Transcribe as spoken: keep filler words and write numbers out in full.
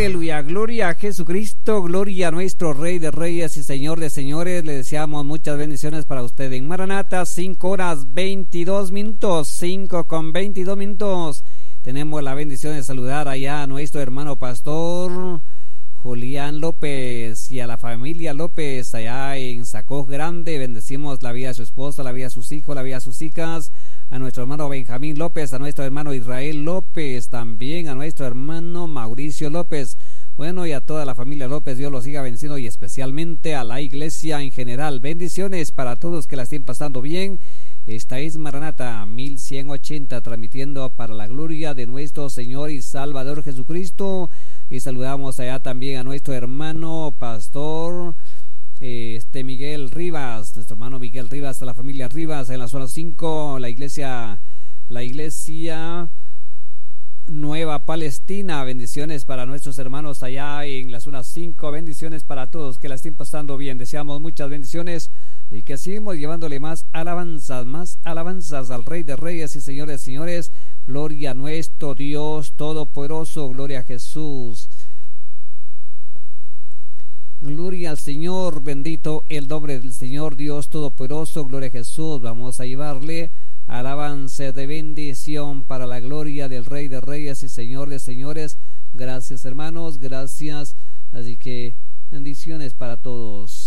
Aleluya, gloria a Jesucristo, gloria a nuestro Rey de Reyes y Señor de Señores. Le deseamos muchas bendiciones para usted en Maranata, cinco horas veintidós minutos, cinco con veintidós minutos. Tenemos la bendición de saludar allá a nuestro hermano pastor Julián López y a la familia López allá en Sacoj Grande. Bendecimos la vida de su esposa, la vida de sus hijos, la vida de sus hijas. A nuestro hermano Benjamín López, a nuestro hermano Israel López, también a nuestro hermano Mauricio López. Bueno, y a toda la familia López, Dios los siga bendiciendo, y especialmente a la iglesia en general. Bendiciones para todos que la estén pasando bien. Esta es Maranata mil ciento ochenta, transmitiendo para la gloria de nuestro Señor y Salvador Jesucristo. Y saludamos allá también a nuestro hermano pastor Este Miguel Rivas, nuestro hermano Miguel Rivas, a la familia Rivas en la zona cinco, la iglesia, la iglesia Nueva Palestina. Bendiciones para nuestros hermanos allá en la zona cinco, bendiciones para todos que la estén pasando bien. Deseamos muchas bendiciones y que seguimos llevándole más alabanzas, más alabanzas al Rey de Reyes y Señor de Señores. Gloria a nuestro Dios Todopoderoso, gloria a Jesús. Gloria al Señor, bendito el nombre del Señor Dios Todopoderoso, gloria a Jesús. Vamos a llevarle alabanza de bendición para la gloria del Rey de Reyes y Señor de Señores. Gracias, hermanos, gracias. Así que bendiciones para todos.